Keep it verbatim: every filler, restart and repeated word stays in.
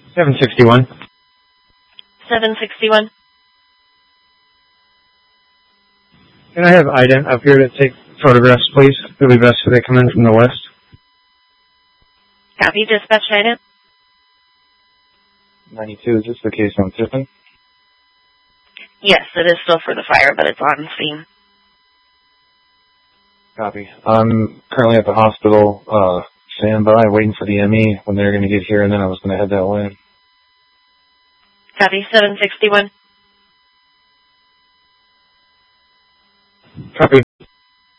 seven sixty-one. seven sixty-one. Can I have Ida up here to take photographs, please? It'll be best if they come in from the west. Copy, dispatch Ida. ninety-two, is this the case on Tiffin? Yes, it is still for the fire, but it's on scene. Copy. I'm currently at the hospital, uh, standby, waiting for the M E when they're going to get here, and then I was going to head that way. Copy, seven sixty-one. Copy.